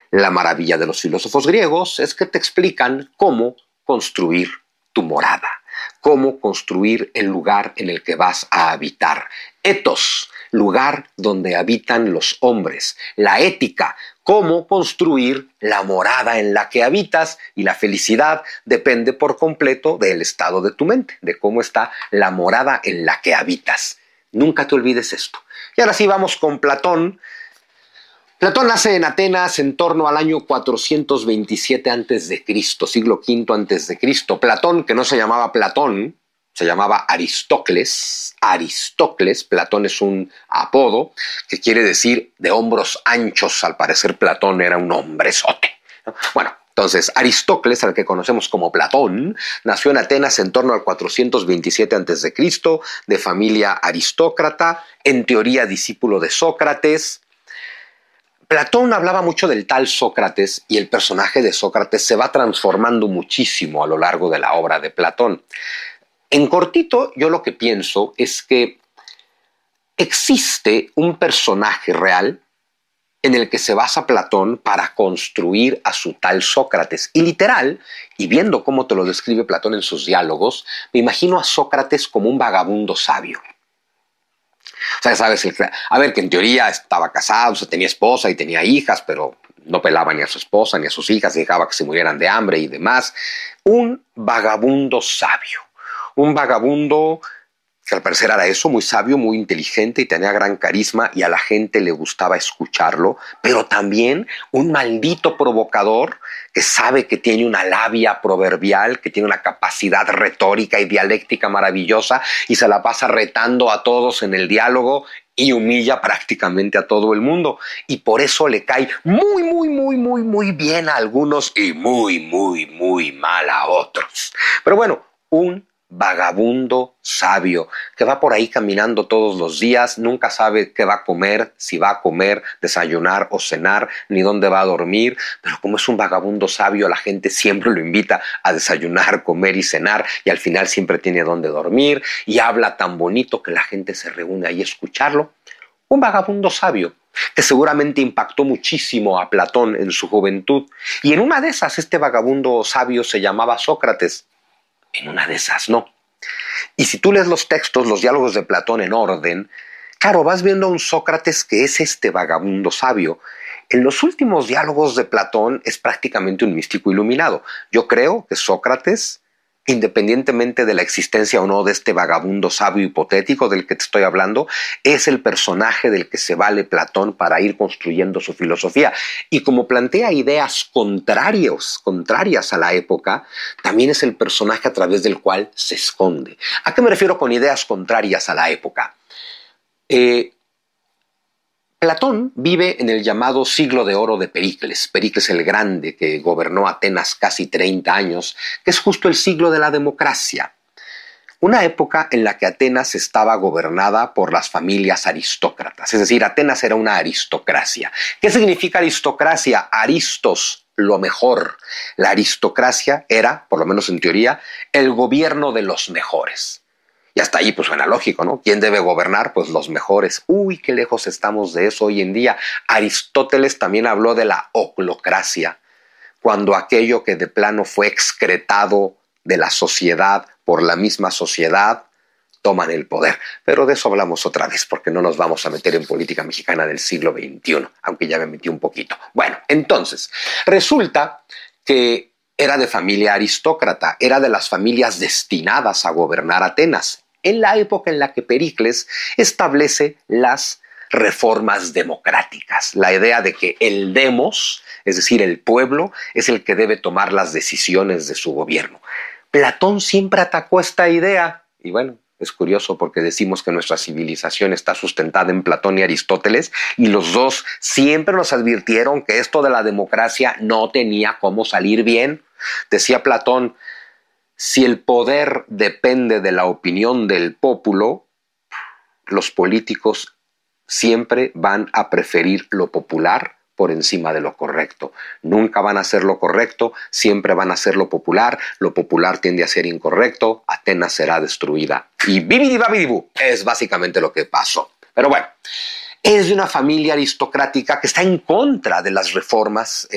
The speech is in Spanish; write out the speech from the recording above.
La maravilla de los filósofos griegos es que te explican cómo construir tu morada, cómo construir el lugar en el que vas a habitar. Ethos, lugar donde habitan los hombres. La ética, cómo construir la morada en la que habitas, y la felicidad depende por completo del estado de tu mente, de cómo está la morada en la que habitas. Nunca te olvides esto. Y ahora sí vamos con Platón. Platón nace en Atenas en torno al año 427 a.C., siglo V a.C. Platón, que no se llamaba Platón, se llamaba Aristócles. Platón es un apodo que quiere decir de hombros anchos. Al parecer Platón era un hombrezote, ¿no? Bueno, entonces Aristócles, al que conocemos como Platón, nació en Atenas en torno al 427 a.C., de familia aristócrata, en teoría discípulo de Sócrates. Platón hablaba mucho del tal Sócrates, y el personaje de Sócrates se va transformando muchísimo a lo largo de la obra de Platón. En cortito, yo lo que pienso es que existe un personaje real en el que se basa Platón para construir a su tal Sócrates. Y literal, y viendo cómo te lo describe Platón en sus diálogos, me imagino a Sócrates como un vagabundo sabio. O sea, sabes, a ver, que en teoría estaba casado, o sea, tenía esposa y tenía hijas, pero no pelaba ni a su esposa ni a sus hijas, dejaba que se murieran de hambre y demás. Un vagabundo sabio, un vagabundo que al parecer era eso, muy sabio, muy inteligente y tenía gran carisma, y a la gente le gustaba escucharlo, pero también un maldito provocador que sabe que tiene una labia proverbial, que tiene una capacidad retórica y dialéctica maravillosa, y se la pasa retando a todos en el diálogo y humilla prácticamente a todo el mundo. Y por eso le cae muy bien a algunos y muy mal a otros. Pero bueno, un vagabundo sabio que va por ahí caminando todos los días, nunca sabe qué va a comer, si va a comer, desayunar o cenar, ni dónde va a dormir, pero como es un vagabundo sabio, la gente siempre lo invita a desayunar, comer y cenar, y al final siempre tiene dónde dormir, y habla tan bonito que la gente se reúne ahí a escucharlo. Un vagabundo sabio que seguramente impactó muchísimo a Platón en su juventud, y en una de esas este vagabundo sabio se llamaba Sócrates. En una de esas no. Y si tú lees los textos, los diálogos de Platón en orden, claro, vas viendo a un Sócrates que es este vagabundo sabio. En los últimos diálogos de Platón es prácticamente un místico iluminado. Yo creo que Sócrates, independientemente de la existencia o no de este vagabundo sabio hipotético del que te estoy hablando, es el personaje del que se vale Platón para ir construyendo su filosofía. Y como plantea ideas contrarias a la época, también es el personaje a través del cual se esconde. ¿A qué me refiero con ideas contrarias a la época? Platón vive en el llamado siglo de oro de Pericles el Grande, que gobernó Atenas casi 30 años, que es justo el siglo de la democracia. Una época en la que Atenas estaba gobernada por las familias aristócratas, es decir, Atenas era una aristocracia. ¿Qué significa aristocracia? Aristos, lo mejor. La aristocracia era, por lo menos en teoría, el gobierno de los mejores. Y hasta ahí pues suena lógico, ¿no? ¿Quién debe gobernar? Pues los mejores. Uy, qué lejos estamos de eso hoy en día. Aristóteles también habló de la oclocracia, cuando aquello que de plano fue excretado de la sociedad por la misma sociedad toman el poder. Pero de eso hablamos otra vez, porque no nos vamos a meter en política mexicana del siglo XXI, aunque ya me metí un poquito. Bueno, entonces, resulta que era de familia aristócrata, era de las familias destinadas a gobernar Atenas, en la época en la que Pericles establece las reformas democráticas, la idea de que el demos, es decir, el pueblo, es el que debe tomar las decisiones de su gobierno. Platón siempre atacó esta idea, y bueno, es curioso porque decimos que nuestra civilización está sustentada en Platón y Aristóteles, y los dos siempre nos advirtieron que esto de la democracia no tenía cómo salir bien. Decía Platón, si el poder depende de la opinión del pueblo, los políticos siempre van a preferir lo popular por encima de lo correcto. Nunca van a hacer lo correcto, siempre van a hacer lo popular tiende a ser incorrecto, Atenas será destruida. Y bibidi-babidi-bu, es básicamente lo que pasó. Pero bueno, es de una familia aristocrática que está en contra de las reformas